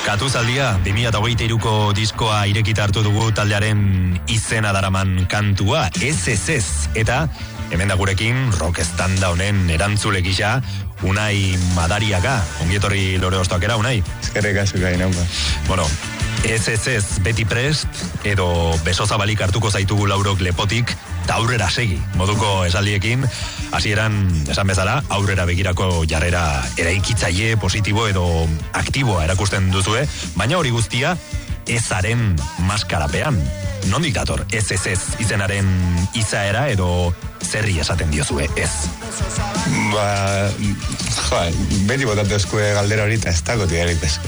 Katuzaldia, 2023ko diskoa irekita hartu dugu taldearen izena daraman kantua, SSS, eta hemen da gurekin rock estanda honen erantzule gisa, Unai Madariaga. Ongietorri Lore Ostoakera, Unai. Eskerrik asko gainauka. Bueno, SSS beti prest, edo beso zabalik hartuko zaitugu laurok lepotik, eta aurrera segi, moduko esaldiekin, hasieran esan bezala, aurrera begirako jarrera eraikitzaile, positibo edo aktiboa erakusten duzue, baina hori guztia ezaren maskarapean. Nondik dator SSS izenaren izaera edo zerri esaten diozue ez? Beti botatezkue galdera horita ez dago tigarik bez.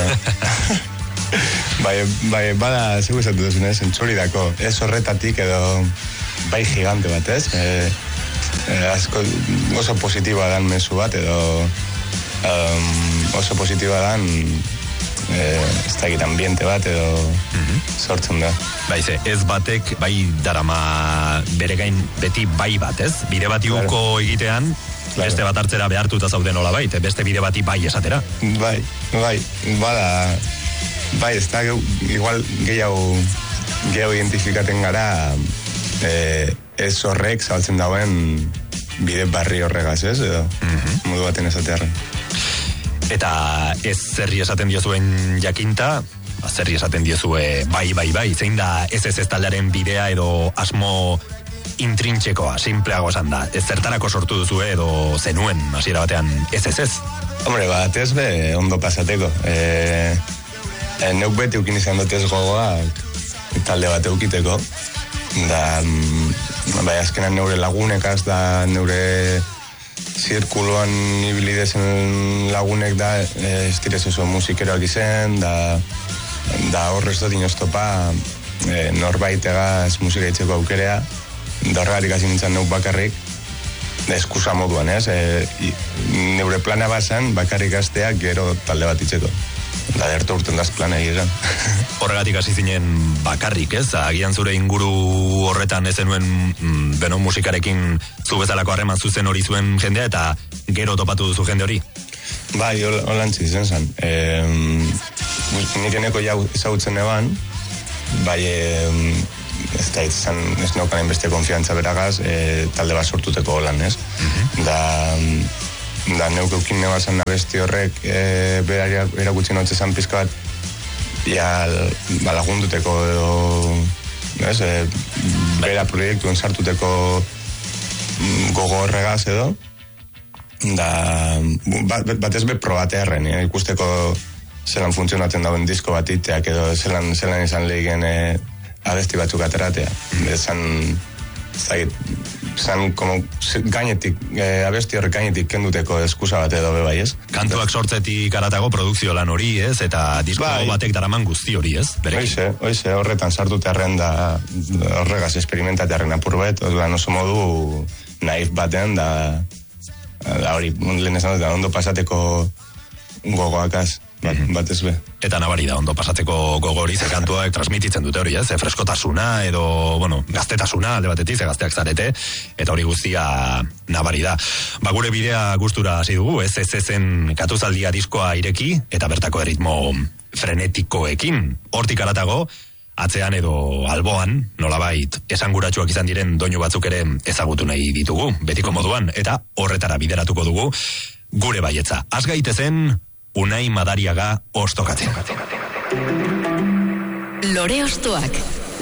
Bai, bada zegu esatu duzun ez, entzuridako, ez horretatik edo bai gigante bat ez, asko oso positiboa dan mezu bat edo oso positiboa dan ez da egit ambiente bat edo sortzen da. Baize, ez batek bai darama bere gain beti bai bat ez, bide bati uko egitean, beste bat hartzera behartuta zauden hola bait, beste bide bati bai esatera. Bai, bada, bai, ez da igual gehiago identifikaten gara ez horrek zabaltzen dauen bide barri horregaz, ez? Edo, modu baten esatearen. Eta ez zerri esaten diozuen jakinta, zerri esaten diozue bai, zein da ez taldearen bidea edo asmo intrintxekoa, simpleago esan da. Ez zertarako sortu duzue edo zenuen hasiera batean ez. Hombre, batez be ondo pasateko. Neuk beti ukin izan dut ez gogoak talde bat eukiteko. Da, bai, azkenan neure lagunekaz da neure zirkuloan ibilidezen lagunek da ez direz oso musikeroak izen, da horrez dut inoztopa norbaitegas musika itzeko aukerea, da horregatik hasi nintzen neuk bakarrik, eskusa moduan, ez? Neure plana basan bakarrik azteak gero talde bat itzeko. Da, dertu urten daz plana egizan. Horregatik hasi zinen bakarrik, ez? Agian zure inguru horretan ezenuen musikarekin zu bezalako harreman zuzen hori zuen jendea eta gero topatu duzu jende hori? Bai, holantzi zen zan. Nik eneko jau ezagutzen eban, bai, ez naukanen beste konfiantza beragaz, talde bat sortuteko holan, ez? Da neuk eukin nebazan abesti horrek berari erakutsi notze zan pizka bat lagunduteko edo bera proiektuen sartuteko gogo horregaz edo da batez be probatearren ikusteko zelan funtzionatzen dauen disko bat iteak edo zelan izan lehigen abesti batzuk ateratea zan como gainetik, abesti horrek gainetik kenduteko eskusa bat edo bebai, ez? Kantuak sortzetik aratago produkzio lan hori, ez? Eta disko batek daraman guzti hori, ez? Oize, horretan sartutearren da horregaz esperimentatearren apur bet, oso modu naif baten da hori, lehen esan dut, ondo pasateko gogoakaz. Batez be. Eta nabari da, ondo pasatzeko gogori ze kantuak transmititzen dute hori, ez? Freskotasuna edo, gaztetasuna alde batetik, ze gazteak zarete, eta hori guztia nabari da. Gure bidea gustura hasi dugu, ez zen Katuzaldia diskoa ireki, eta bertako erritmo frenetikoekin. Hortik aratago, atzean edo alboan, nolabait, esanguratsuak izan diren doinu batzuk ere ezagutu nahi ditugu, betiko moduan, eta horretara bideratuko dugu gure baietza. Az gaitezen Unai Madariaga ostokatzen. Lore Ostoak.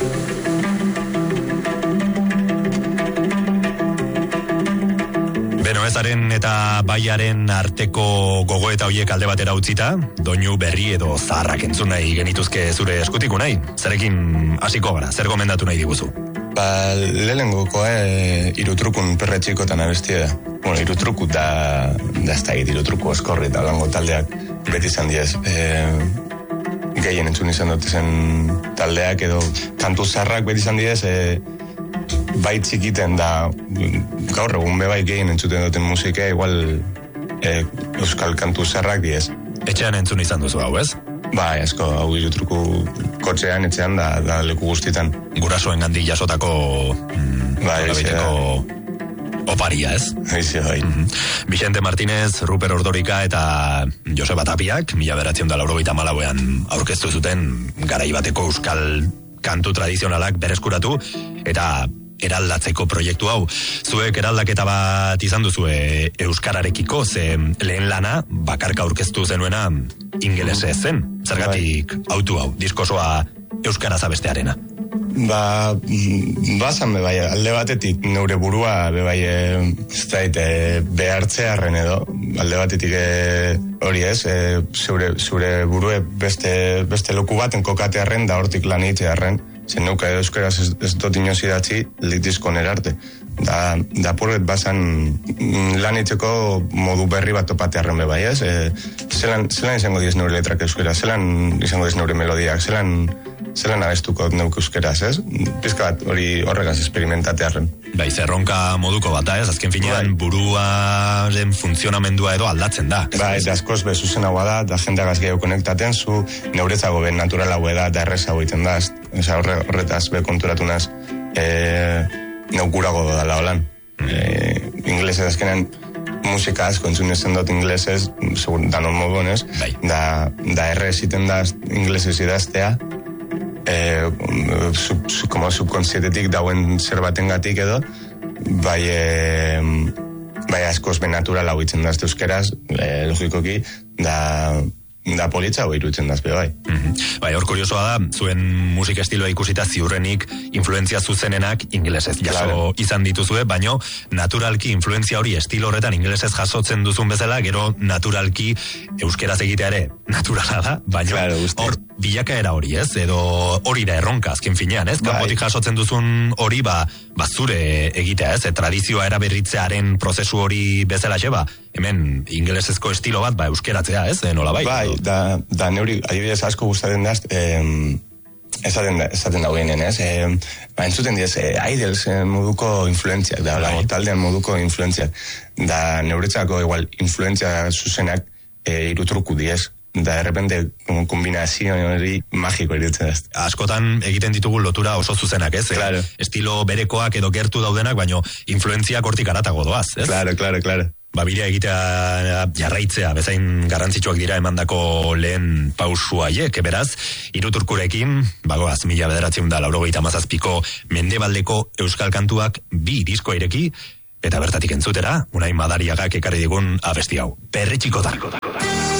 Beno, ezaren eta baiaren arteko gogoeta hoiek alde batera utzita, doinu berri edo zaharrak entzun nahi genituzke zure eskutik, Unai. Zerekin hasiko gara, zer gomendatu nahi diguzu? Lehenengokoa irutrukun perretxikotan abestia da. Bueno, irutruku da ez da irutruku eskorri eta blango taldeak beti izan diez. Gehien entzun izan dut zen taldeak edo kantu zarrak beti izan diez bai txikiten da gaur egun bai gehien entzuten duten musika igual euskal kantu zarrak diez. Etxean entzun izan duzu hau, ez? Bai, asko, hau irutruku kotxean, etxean, da leku guztietan. Gurasoen gandik jasotako Oparia, ez? Eixe, bai. Vicente Martínez, Ruper Ordorika eta Joseba Tapiak, 1984an aurkeztu zuten garai bateko euskal kantu tradizionalak berreskuratu eta eraldatzeko proiektu hau. Zuek eraldaketa bat izan duzue euskararekiko, ze lehen lana bakarka aurkeztu zenuena ingelesez zen. Zergatik autu hau, diskosoa euskaraz abestearena? Bazan bebai, alde batetik neure burua bebai behartzearen edo, alde batetik hori ez, zure burue beste loku baten kokatearen da hortik lan itzearen, zen neuka euskaraz ez dut inoz idatzi litizkon erarte. Da purret bazan lan itzeko modu berri bat topatearen bebai ez, zelan izango diez neure letrak euskaraz, zelan izango diez neure melodiak, zelan abestuko neuk euskeraz, ez? Pizka bat horregaz esperimentatearen. Bai, zerronka moduko bat da, ez? Azken finean buruaren funtzionamendua edo aldatzen da. Bai, eta askoz bezuzen hau da, da jendeagaz gehiago konektaten, zu neuretzago ben natural hau da errezago iten da, horretaz be konturatu naz, neukurago dala holan. Inglesez azkenean musika asko entzunezten dut inglesez, da non modunez, da errez iten da inglesez idaztea, como subconscietetik dauen zerbatengatik edo, bai askoz ben natural hau itzen dazte euskeraz, logikoki, da politza hau irutzen dazpe, bai. Bai, hor kuriosoa da, zuen musik estiloa ikusita ziurrenik influenzia zuzenenak ingelesez jaso izan dituzue, baino naturalki influenzia hori estilo horretan ingelesez jasotzen duzun bezala, gero naturalki euskeraz egitea ere naturala da, baino hor bilakaera hori, ez? Edo hori da erronka azken finean, ez? Kanpotik jasotzen duzun hori zure egitea, ez? Tradizioa eraberritzearen prozesu hori bezala xeba, hemen ingelesezko estilo bat euskeratzea, ez? Nola bai? Bai, da neuri adibidez asko gustatzen daz, esaten dagoenen, ez? Entzuten diez, Idols moduko influentziak, da, taldean moduko influentziak, da neuretzako igual influentzia zuzenak irutruku diez, da errepende kombinazio hori magiko iritzen ez. Askotan egiten ditugu lotura oso zuzenak, ez? Claro. Estilo berekoak edo gertu daudenak, baino influentziak hortik aratago doaz, ez? Claro. Bidea egitea jarraitzea, bezain garrantzitsuak dira emandako lehen pausu haiek, beraz, iruturkurekin, bagoaz, 1987ko mendebaldeko euskal kantuak 2 disko ireki, eta bertatik entzutera, Unai Madariagak ekarri digun abesti hau. Perretxikotan.